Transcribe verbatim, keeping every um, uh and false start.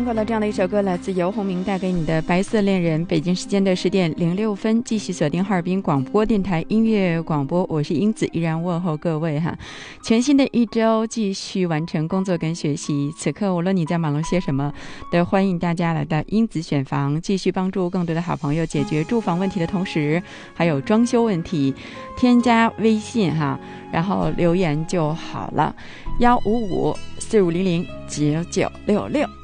听过了这样的一首歌，来自游鸿明带给你的《白色恋人》。北京时间的十点零六分，继续锁定哈尔滨广播电台音乐广播，我是英子，依然问候各位哈。全新的一周，继续完成工作跟学习。此刻无论你在忙碌些什么，都欢迎大家来到英子选房，继续帮助更多的好朋友解决住房问题的同时，还有装修问题。添加微信哈，然后留言就好了，幺五五四五零零九九六六。